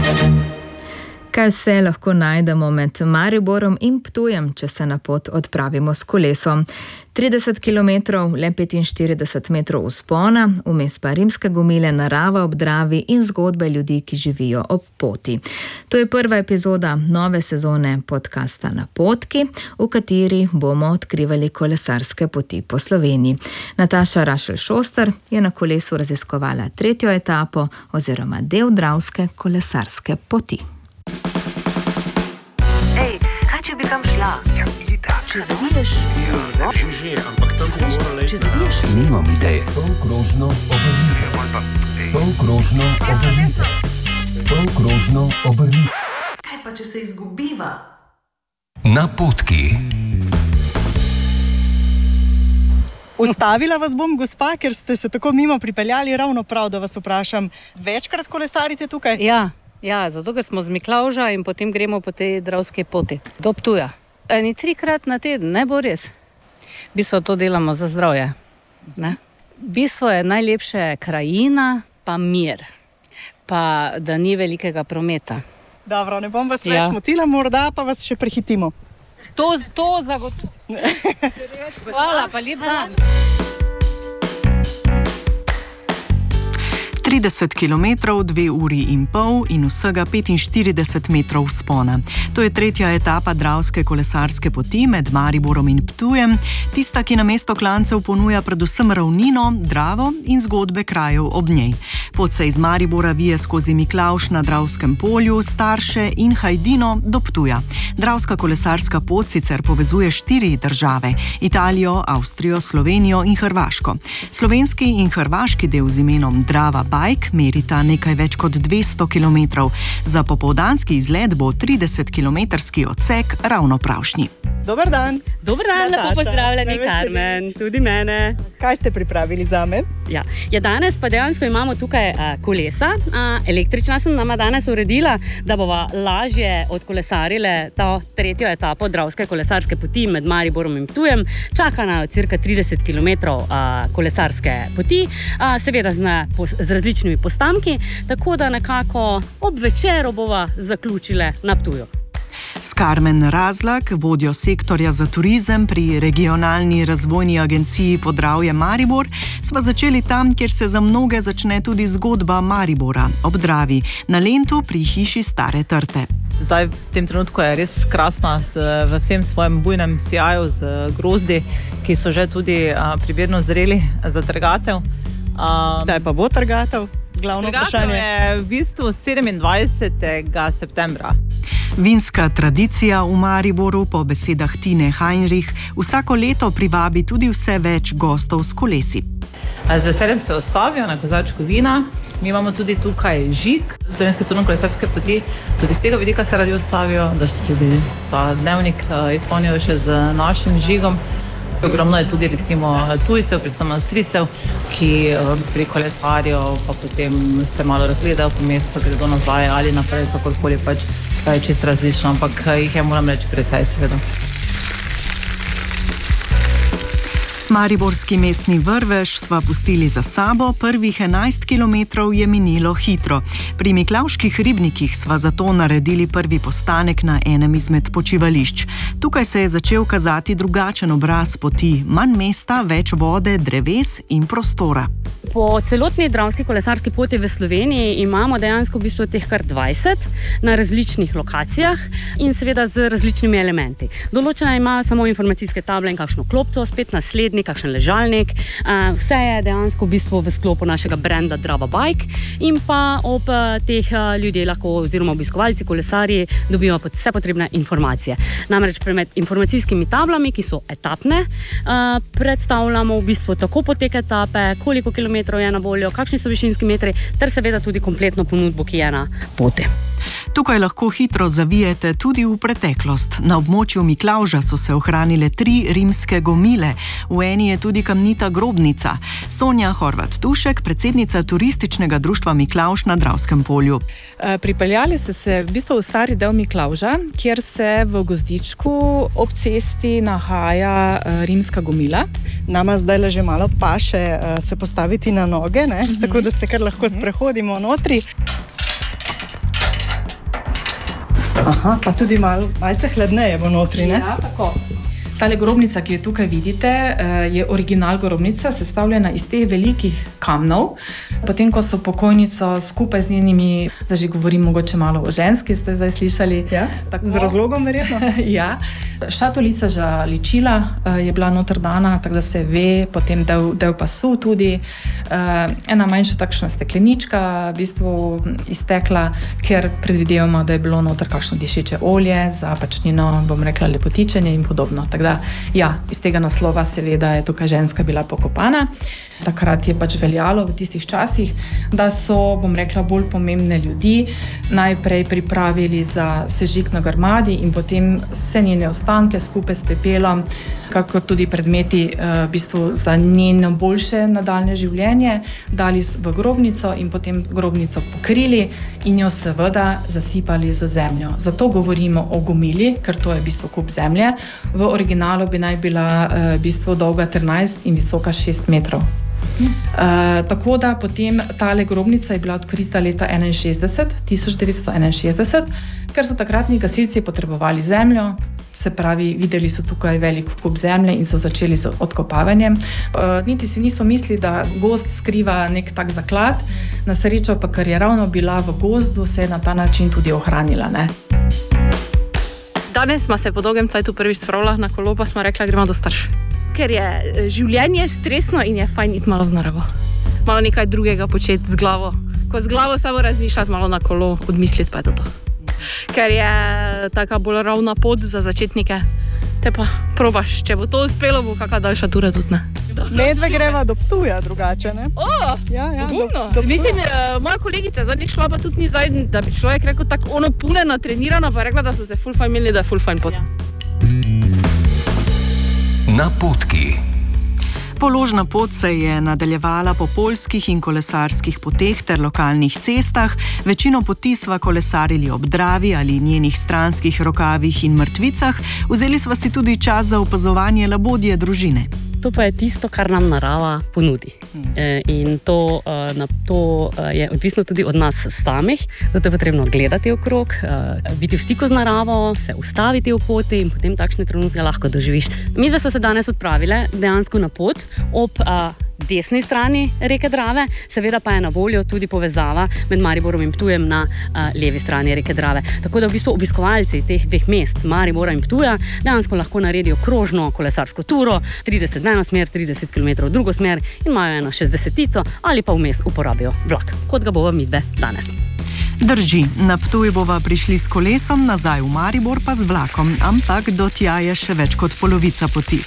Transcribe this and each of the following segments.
Kaj vse lahko najdemo med Mariborom in Ptujem, če se na pot odpravimo s kolesom? 30 km, le 45 metrov vzpona, vmes pa rimske gomile, narava ob Dravi in zgodbe ljudi, ki živijo ob poti. To je prva epizoda nove sezone podcasta Napotki, v kateri bomo odkrivali kolesarske poti po Sloveniji. Nataša Rašelj-Šoster je na kolesu raziskovala 3. etapo oziroma del Dravske kolesarske poti. Če bi kam šla? Ja, itak. Če zaviješ? Ja, že, ampak tam bo morala iti. Če zaviješ? Nimam ideje. Polkrožno obrnite. Polkrožno obrnite. Polkrožno obrnite. Kaj pa, če se izgubiva? Napotki. Ustavila vas bom, gospa, ker ste se tako mimo pripeljali, ravno prav, da vas vprašam. Večkrat kolesarite tukaj? Ja, zato ker smo z Miklavža in potem gremo po tej dravski poti do Ptuja. 3-krat na teden, ne bo res. V bistvu to delamo za zdravje. Ne? V bistvu je najlepše krajina, pa mir, pa da ni velikega prometa. Dobro, ne bom vas več motila, morda pa vas še prehitimo. To zagotovo. Hvala, pa lep dan. 30 km, 2 uri in pol in vsega 45 metrov vzpona. To je 3. etapa Dravske kolesarske poti med Mariborom in Ptujem, tista, ki namesto klancev ponuja predvsem ravnino, Dravo in zgodbe krajev ob njej. Pot se iz Maribora vije skozi Miklavž na Dravskem polju, Starše in Hajdino do Ptuja. Dravska kolesarska pot sicer povezuje 4 države: Italijo, Avstrijo, Slovenijo in Hrvaško. Slovenski in hrvaški del z imenom Drava Bike merita nekaj več kot 200 km. Za popoldanski izlet bo 30-kilometrski odsek ravno pravšnji. Dober dan. Dober dan, lepo pozdravljeni, Karmen, tudi mene. Kaj ste pripravili zame? Ja, danes pa dejansko imamo tukaj kolesa. Električna sem nama danes uredila, da bova lažje odkolesarile ta 3. etapo Dravske kolesarske poti med Mariborom in Ptujem. Čaka na cirka 30 km kolesarske poti, seveda z različnimi postanki, tako da nekako ob večeru bova zaključile na Ptuju. S Karmen Razlak, vodjo sektorja za turizem pri regionalni razvojni agenciji Podravje Maribor, sva začeli tam, kjer se za mnoge začne tudi zgodba Maribora, ob Dravi, na Lentu pri hiši Stare Trte. Zdaj v tem trenutku je res krasna v vsem svojem bujnem sijaju z grozdi, ki so že tudi primerno zreli za trgatev. Kdaj pa bo trgatev? Glavno vprašanje je v bistvu 27. septembra. Vinska tradicija v Mariboru po besedah Tine Heinrich vsako leto privabi tudi vse več gostov s kolesi. Z veseljem se ustavijo na kozarčku vina. Mi imamo tudi tukaj žig Slovenske turno-kolesarske poti. Tudi z tega vidika se radi ustavijo, da se tudi ta dnevnik izpolnijo še z našim žigom. Ogromno je tudi recimo tujcev, predvsem Avstrijcev, ki prikolesarijo, pa potem se malo razgledajo po mestu, gredo nazaj ali naprej, kakorkoli pač je čisto različno, ampak jih je, moram reči, precej seveda. Mariborski mestni vrvež sva pustili za sabo, prvih 11 km je minilo hitro. Pri Miklavških ribnikih sva zato naredili prvi postanek na enem izmed počivališč. Tukaj se je začel kazati drugačen obraz poti, manj mesta, več vode, dreves in prostora. Po celotni Dravski kolesarski poti v Sloveniji imamo dejansko v bistvu teh kar 20 na različnih lokacijah in seveda z različnimi elementi. Določena ima samo informacijske table in kakšno klopco, spet naslednji, kakšen ležalnik. Vse je dejansko v bistvu v sklopu našega brenda Drava Bike in pa ob teh ljudje lahko oziroma obiskovalci, kolesarji dobijo vse potrebne informacije. Namreč med informacijskimi tablami, ki so etapne, predstavljamo v bistvu tako potek etape, koliko kilometrov je na voljo, kakšni so višinski metri, ter seveda tudi kompletno ponudbo, ki je na poti. Tukaj lahko hitro zavijete tudi v preteklost. Na območju Miklavža so se ohranile 3 rimske gomile, v eni je tudi kamnita grobnica. Sonja Horvat-Tušek, predsednica turističnega društva Miklavž na Dravskem polju. Pripeljali ste se v bistvu v stari del Miklavža, kjer se v gozdičku ob cesti nahaja rimska gomila. Nama zdaj le že malo paše se postaviti na noge, ne? Tako da se kar lahko sprehodimo notri. Aha, pa tudi malce hladneje bo notri, ne? Ja, tako. Tale grobnica, ki jo tukaj vidite, je original grobnica, sestavljena iz teh velikih kamnov. Potem, ko so pokojnico skupaj z njenimi, zdaj že govorim mogoče malo o ženski, ste zdaj slišali. Ja, tako, z razlogom verjetno. Ja, šatolica za ličila je bila noter dana, tako da se ve, potem del pasu tudi. Ena manjša takšna steklenička v bistvu iztekla, ker predvidevamo, da je bilo noter kakšno dišeče olje za pač njeno, bom rekla, lepotičenje in podobno. Ja, iz tega naslova se ve, da je tukaj ženska bila pokopana. Takrat je pač veljalo v tistih časih, da so, bom rekla, bolj pomembne ljudi najprej pripravili za sežig na grmadi in potem vse njene ostanke skupaj s pepelom, kakor tudi predmeti v bistvu za njeno boljše nadaljne življenje, dali v grobnico in potem grobnico pokrili in jo seveda zasipali z zemljo. Zato govorimo o gomili, ker to je v bistvu kup zemlje. V originalu bi naj bila v bistvu dolga 13 in visoka 6 metrov. Tako da potem tale grobnica je bila odkrita leta 1961, ker so takratni gasilci potrebovali zemljo, se pravi, videli so tukaj velik kup zemlje in so začeli z odkopavanjem. Niti si niso mislili, da gozd skriva nek tak zaklad, na srečo pa, ker je ravno bila v gozdu, se je na ta način tudi ohranila, ne? Danes smo se po dolgem cajtu prvič spravila na kolo, pa smo rekla, gremo do starš. Ker je življenje stresno in je fajn iti malo v naravo. Malo nekaj drugega početi z glavo. Ko z glavo samo razmišljati, malo na kolo, odmisliti pa je to. Ker je taka bolj ravna pot za začetnike. Te pa probaš, če bo to uspelo, bo kakšna daljša tura tudi, ne? Medve greva do Ptuja drugače, ne? Pogumno. Mislim, moja kolegica zadnjič šla pa tudi ni zadnji, da bi človek rekel tako ono punena, trenirana, pa rekla, da so se ful fajn imeli, da je ful fajn pot. Napotki. Položna pot se je nadaljevala po poljskih in kolesarskih poteh ter lokalnih cestah. Večino poti sva kolesarili ob Dravi ali njenih stranskih rokavih in mrtvicah. Vzeli sva si tudi čas za opazovanje labodje družine. To pa je tisto, kar nam narava ponudi. In to je odvisno tudi od nas samih, zato je potrebno gledati okrog, biti v stiku z naravo, se ustaviti v poti in potem takšne trenutke lahko doživiš. Midve so se danes odpravile dejansko na pot ob desni strani reke Drave, seveda pa je na voljo tudi povezava med Mariborom in Ptujem na levi strani reke Drave. Tako da v bistvu obiskovalci teh dveh mest, Maribora in Ptuja, dejansko lahko naredijo krožno kolesarsko turo, 30 v eno smer, 30 km v drugo smer in imajo eno 60-tico ali pa vmes uporabijo vlak, kot ga bova midve danes. Drži, na Ptuj bova prišli s kolesom, nazaj v Maribor pa z vlakom, ampak do tja je še več kot polovica poti.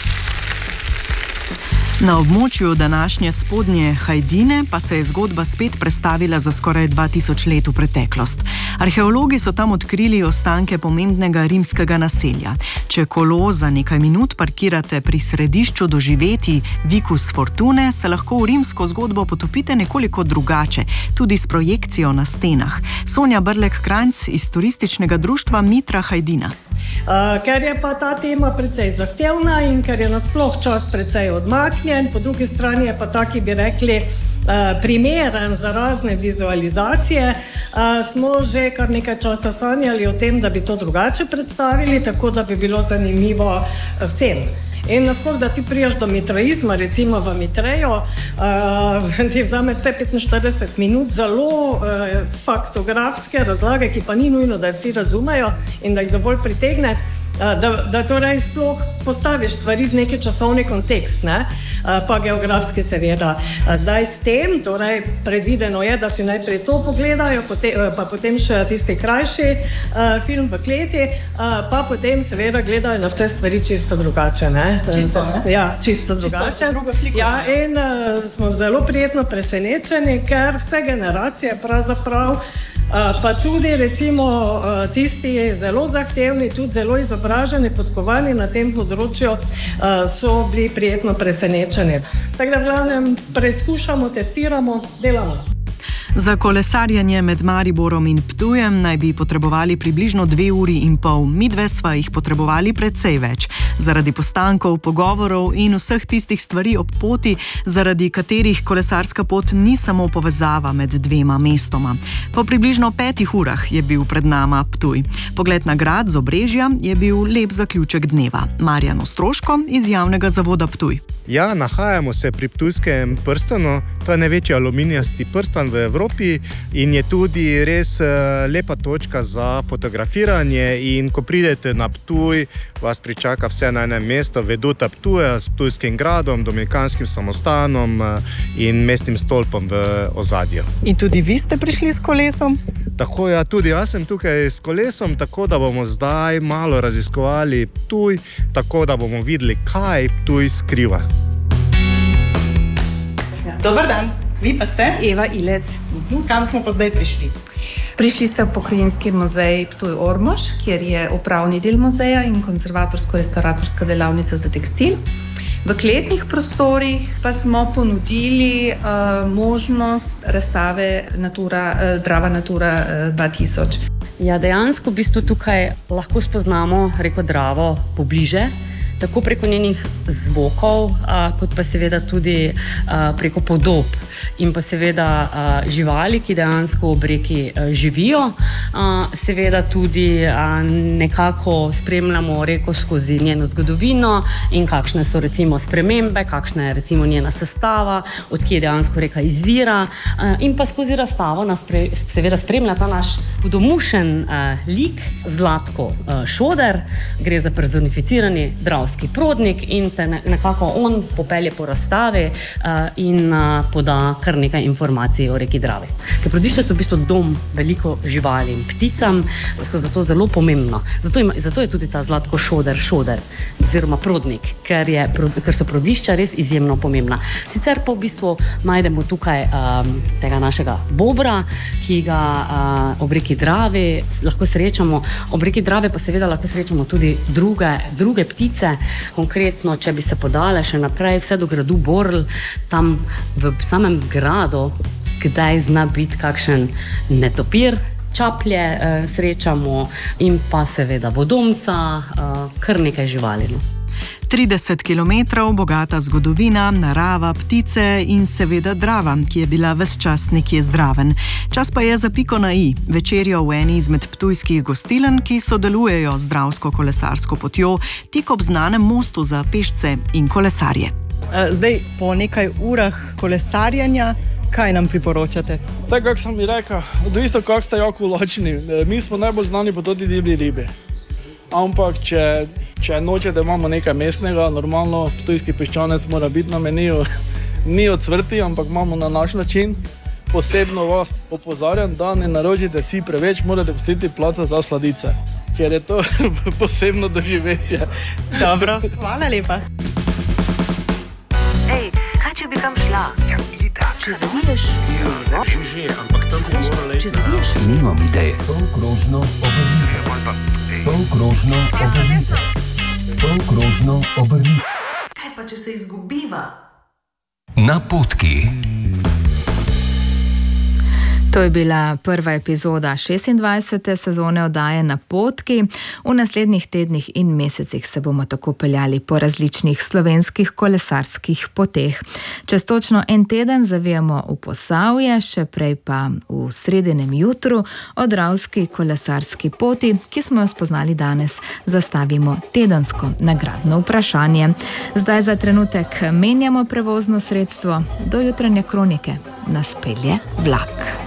Na območju današnje spodnje Hajdine pa se je zgodba spet prestavila za skoraj 2000 let v preteklost. Arheologi so tam odkrili ostanke pomembnega rimskega naselja. Če kolo za nekaj minut parkirate pri središču doživeti Vicus Fortune, se lahko v rimsko zgodbo potopite nekoliko drugače, tudi s projekcijo na stenah. Sonja Brlek-Kranjc iz turističnega društva Mitra Hajdina. Ker je pa ta tema precej zahtevna in ker je nasploh čas precej odmaknjen, po drugi strani je pa taki, bi rekli, primeren za razne vizualizacije, smo že kar nekaj časa sanjali o tem, da bi to drugače predstavili, tako da bi bilo zanimivo vsem. In nasploh, da ti priješ do mitraizma, recimo v Mitrejo, ti vzame vse 45 minut, zelo faktografske razlage, ki pa ni nujno, da jih vsi razumejo in da jih dovolj pritegne, da torej sploh postaviš stvari v neki časovni kontekst, ne? Pa geografski seveda. Zdaj s tem, torej predvideno je, da si najprej to pogledajo, pa potem še tisti krajši film v kleti, pa potem seveda gledajo na vse stvari čisto drugače, ne? Čisto, ne? Ja, čisto drugače. Drugo sliko. Ja, in smo zelo prijetno presenečeni, ker vse generacije pravzaprav pa tudi recimo tisti zelo zahtevni, tudi zelo izobraženi, podkovani na tem področju so bili prijetno presenečeni. Tako da v glavnem preizkušamo, testiramo, delamo. Za kolesarjenje med Mariborom in Ptujem naj bi potrebovali približno 2 uri in pol. Midve sva jih potrebovali precej več. Zaradi postankov, pogovorov in vseh tistih stvari ob poti, zaradi katerih kolesarska pot ni samo povezava med dvema mestoma. Po približno 5 urah je bil pred nama Ptuj. Pogled na grad z Obrežja je bil lep zaključek dneva. Marjan Ostroško iz Javnega zavoda Ptuj. Ja, nahajamo se pri Ptujskem prstanu. To je največji aluminijasti prstan v Evropi in je tudi res lepa točka za fotografiranje. In ko pridete na Ptuj, vas pričaka vse na enem mestu, veduta Ptuja s Ptujskim gradom, Dominikanskim samostanom in mestnim stolpom v ozadju. In tudi vi ste prišli s kolesom? Tako, ja, tudi jaz sem tukaj s kolesom, tako da bomo zdaj malo raziskovali Ptuj, tako da bomo videli, kaj Ptuj skriva. Dobar dan, vi pa ste? Eva Ilec. Kam smo pa zdaj prišli? Prišli ste v Pokrajinski muzej Ptuj Ormož, kjer je upravni del muzeja in konzervatorsko-restauratorska delavnica za tekstil. V kletnih prostorih pa smo ponudili možnost razstave Drava Natura 2000. Ja, dejansko v bistvu tukaj lahko spoznamo reko Dravo pobliže, tako preko njenih zvokov, kot pa seveda tudi preko podob in pa seveda živali, ki dejansko ob reki živijo. Seveda tudi nekako spremljamo reko skozi njeno zgodovino in kakšne so recimo spremembe, kakšna je recimo njena sestava, odkje dejansko reka izvira, in pa skozi razstavo nas seveda spremlja ta naš hudomušen lik Zlatko Šoder. Gre za personificirani dravski prodnik in te nekako on popelje po razstavi in poda kar nekaj informacij o reki Dravi. Ker prodišča so v bistvu dom veliko živali in pticam, so zato zelo pomembno. Zato je tudi ta Zlatko Šoder oziroma prodnik, ker so prodišča res izjemno pomembna. Sicer pa v bistvu najdemo tukaj tega našega bobra, ki ga ob reki Dravi lahko srečamo. Ob reki Drave pa seveda lahko srečamo tudi druge ptice. Konkretno, če bi se podale še naprej vse do gradu Borl, tam v samem gradu, kdaj zna biti kakšen netopir, čaplje srečamo in pa seveda vodomca, kar nekaj živali. 30 kilometrov, bogata zgodovina, narava, ptice in seveda Drava, ki je bila ves čas nekje zraven. Čas pa je za piko na i, večerjo v eni izmed ptujskih gostilen, ki sodelujejo z dravsko kolesarsko potjo tik ob znanem mostu za pešce in kolesarje. Zdaj, po nekaj urah kolesarjanja, kaj nam priporočate? Vse, kak sem mi rekel, odvisno kak ste jako vlačni. Mi smo najbolj znani po toti divji ribi. Ampak, če nočete, imamo nekaj mestnega, normalno, ptujski piščanec mora biti na meniju. Ni odsvrti, ampak imamo na naš način. Posebno vas opozarjam, da ne naročite si preveč, morate pustiti placa za sladice, ker je to posebno doživetje. Dobro, hvala lepa. Ej, kaj če bi kam šla? Ja, itak. Če zaviješ? Ja, že, ampak tam bi morala iti. Če zaviješ? Nimam ideje. Polkrožno obrnite. Polkrožno obrnite. Polkrožno obrnite. Kaj pa če se izgubiva? Napotki. To je bila prva epizoda 26. sezone oddaje Napotki. V naslednjih tednih in mesecih se bomo tako peljali po različnih slovenskih kolesarskih poteh. Čez točno en teden zavijamo v Posavje, še prej pa v sredinem jutru o dravski kolesarski poti, ki smo jo spoznali danes, zastavimo tedensko nagradno vprašanje. Zdaj za trenutek menjamo prevozno sredstvo, do jutranje kronike nas pelje vlak.